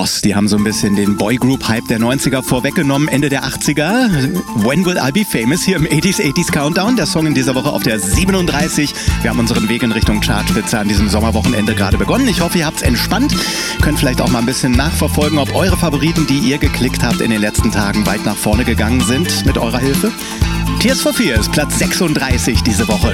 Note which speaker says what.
Speaker 1: Boss, die haben so ein bisschen den Boygroup-Hype der 90er vorweggenommen, Ende der 80er. When Will I Be Famous hier im 80s Countdown. Der Song in dieser Woche auf der 37. Wir haben unseren Weg in Richtung Chartspitze an diesem Sommerwochenende gerade begonnen. Ich hoffe, ihr habt's entspannt. Könnt vielleicht auch mal ein bisschen nachverfolgen, ob eure Favoriten, die ihr geklickt habt, in den letzten Tagen weit nach vorne gegangen sind mit eurer Hilfe. Tears for Fears, Platz 36 diese Woche.